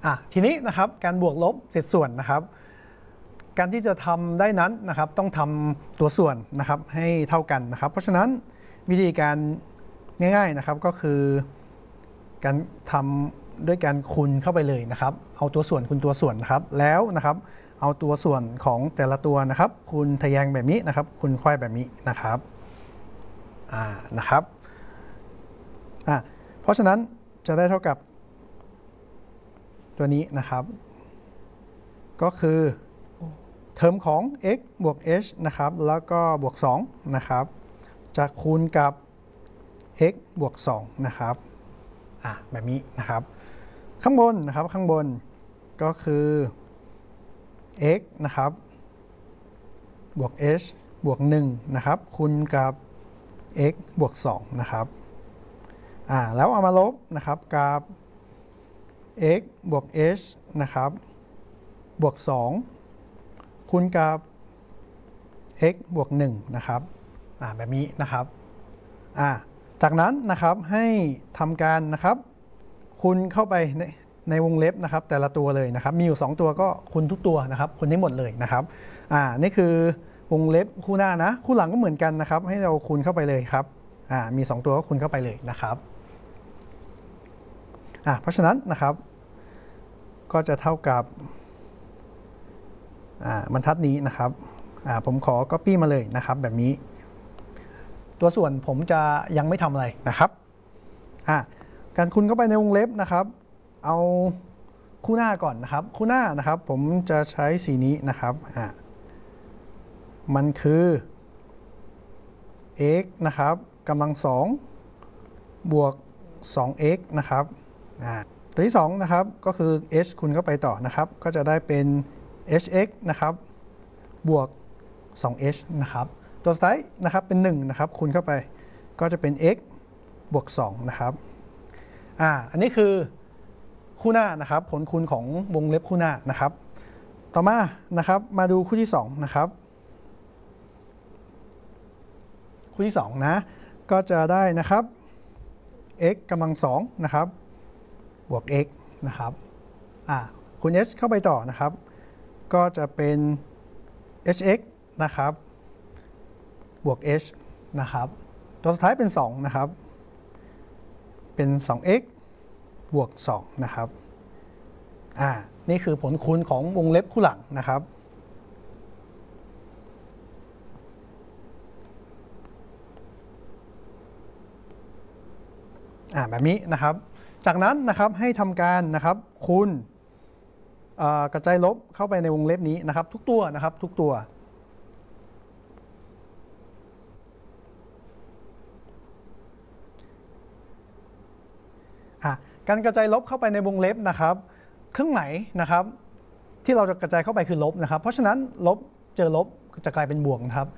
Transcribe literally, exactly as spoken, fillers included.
อ่ะทีนี้นะครับการบวกลบเศษส่วนนะครับการที่จะทำได้นั้นนะครับต้องทำตัวส่วนนะครับให้เท่ากันนะครับเพราะฉะนั้นวิธีการง่ายๆนะครับก็คือการทำด้วยการคูณเข้าไปเลยนะครับเอาตัวส่วนคูณตัวส่วนนะครับแล้วนะครับเอาตัวส่วนของแต่ละตัวนะครับคูณทะแยงแบบนี้นะครับคูณไขว้แบบนี้นะครับอ่านะครับอ่าเพราะฉะนั้นจะได้เท่ากับตัวนี้นะครับก็คือเทอมของ x บวก h นะครับแล้วก็บวกสองนะครับจะคูณกับ x บวกสองนะครับอ่ะแบบนี้นะครับข้างบนนะครับข้างบนก็คือ x นะครับบวก h บวกหนึ่งนะครับคูณกับ x บวกสองนะครับอ่าแล้วเอามาลบนะครับกับ x บวก h นะครับบวกสองคูณกับ x บวกหนึ่งนะครับอ่าแบบนี้นะครับอ่าจากนั้นนะครับให้ทำการนะครับคูณเข้าไปในในวงเล็บนะครับแต่ละตัวเลยนะครับมีอยู่สองตัวก็คูณทุกตัวนะครับคูณได้หมดเลยนะครับอ่านี่คือวงเล็บคู่หน้านะคู่หลังก็เหมือนกันนะครับให้เราคูณเข้าไปเลยครับอ่ามีสองตัวก็คูณเข้าไปเลยนะครับอ่าเพราะฉะนั้นนะครับก็จะเท่ากับบรรทัดนี้นะครับผมขอ Copy มาเลยนะครับแบบนี้ตัวส่วนผมจะยังไม่ทำอะไรนะครับการคูณเข้าไปในวงเล็บนะครับเอาคู่หน้าก่อนนะครับคู่หน้านะครับผมจะใช้สีนี้นะครับมันคือ x นะครับกำลังสองบวก สอง x นะครับตัวที่สองนะครับก็คือ h คูณเข้าไปต่อนะครับก็จะได้เป็นhx นะครับบวก สอง h นะครับตัวสุดท้ายนะครับเป็นหนึ่งนะครับคูณเข้าไปก็จะเป็น x บวกสองนะครับอ่าอันนี้คือคู่หน้านะครับผลคูณของวงเล็บคู่หน้านะครับต่อมานะครับมาดูคู่ที่สองนะครับคู่ที่สองนะก็จะได้นะครับ x กำลังสองนะครับบวก x นะครับอ่าคูณ h เข้าไปต่อนะครับก็จะเป็น hx นะครับบวก h นะครับตัวสุดท้ายเป็นสองนะครับเป็น สอง x บวกสองนะครับอ่านี่คือผลคูณของวงเล็บคู่หลังนะครับอ่าแบบนี้นะครับจากนั้นนะครับให้ทำการนะครับคูณกระจายลบเข้าไปในวงเล็บนี้นะครับทุกตัวนะครับทุกตัวการกระจายลบเข้าไปในวงเล็บนะครับเครื่องหมายนะครับที่เราจะกระจายเข้าไปคือลบนะครับเพราะฉะนั้นลบเจอลบจะกลายเป็นบวกนะครับ